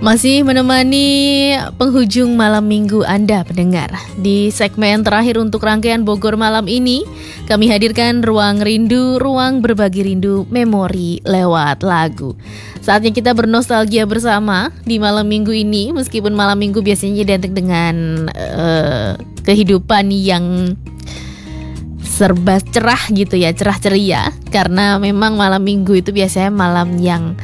Masih menemani penghujung malam minggu Anda pendengar. Di segmen terakhir untuk rangkaian Bogor malam ini, kami hadirkan Ruang Rindu, ruang berbagi rindu memori lewat lagu. Saatnya kita bernostalgia bersama di malam minggu ini, meskipun malam minggu biasanya identik dengan kehidupan yang serba cerah gitu ya, cerah ceria. Karena memang malam minggu itu biasanya malam yang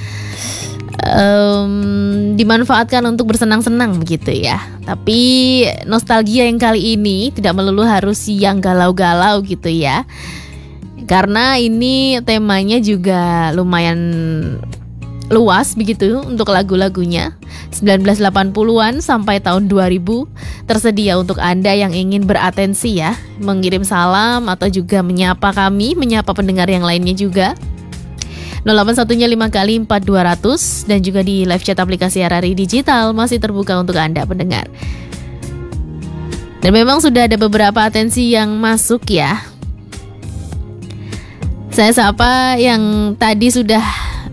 dimanfaatkan untuk bersenang-senang begitu ya. Tapi nostalgia yang kali ini tidak melulu harus yang galau-galau gitu ya. Karena ini temanya juga lumayan luas begitu untuk lagu-lagunya. 1980-an sampai tahun 2000 tersedia untuk Anda yang ingin beratensi ya, mengirim salam atau juga menyapa kami, menyapa pendengar yang lainnya juga. 081-nya 5x4200 dan juga di live chat aplikasi RRI Digital masih terbuka untuk Anda pendengar. Dan memang sudah ada beberapa atensi yang masuk ya. Saya sapa yang tadi sudah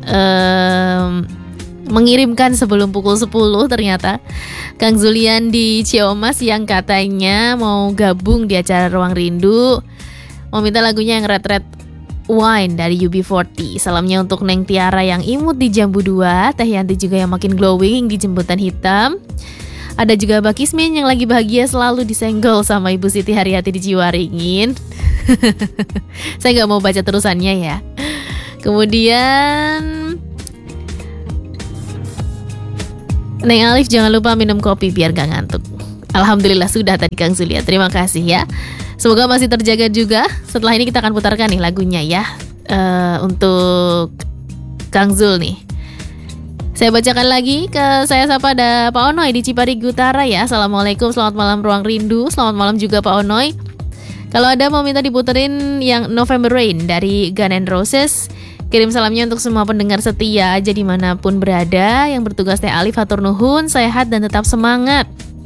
mengirimkan sebelum pukul 10 ternyata. Kang Zulian di Ciomas yang katanya mau gabung di acara Ruang Rindu. Mau minta lagunya yang Red Wine dari UB40. Salamnya untuk Neng Tiara yang imut di Jambu 2, Teh Yanti juga yang makin glowing di Jemputan Hitam. Ada juga Mbak Kismin yang lagi bahagia selalu disenggol sama Ibu Siti Haryati di Ciwaringin. Saya gak mau baca terusannya ya. Kemudian Neng Alif jangan lupa minum kopi biar gak ngantuk. Alhamdulillah sudah tadi Kang Zulia. Terima kasih ya. Semoga masih terjaga juga. Setelah ini kita akan putarkan nih lagunya ya, untuk Kang Zul nih. Saya bacakan lagi ke saya sapa ada Pak Onoy di Ciparigi Utara ya. Assalamualaikum, selamat malam Ruang Rindu. Selamat malam juga Pak Onoy. Kalau ada mau minta diputerin yang November Rain dari Guns N' Roses, kirim salamnya untuk semua pendengar setia aja dimanapun berada. Yang bertugas Teh Alif hatur nuhun, sehat dan tetap semangat.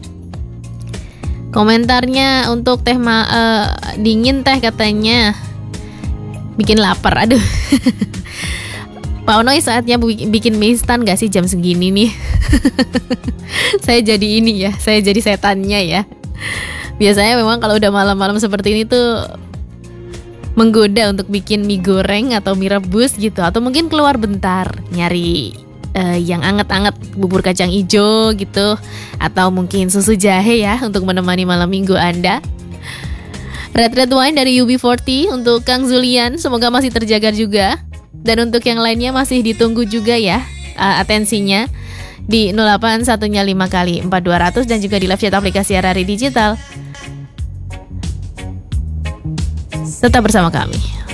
Komentarnya untuk teh dingin teh katanya bikin lapar. Aduh. Pak Onoy saatnya bikin mie instan gak sih jam segini nih? Saya jadi ini ya, saya jadi setannya ya. Biasanya memang kalau udah malam-malam seperti ini tuh menggoda untuk bikin mie goreng atau mie rebus gitu. Atau mungkin keluar bentar nyari yang anget-anget, bubur kacang ijo gitu, atau mungkin susu jahe ya untuk menemani malam minggu Anda. Red Wine dari UB40 untuk Kang Zulian, semoga masih terjaga juga. Dan untuk yang lainnya masih ditunggu juga ya atensinya di 081-nya 5x4200 dan juga di live chat aplikasi RRI Digital. Tetap bersama kami.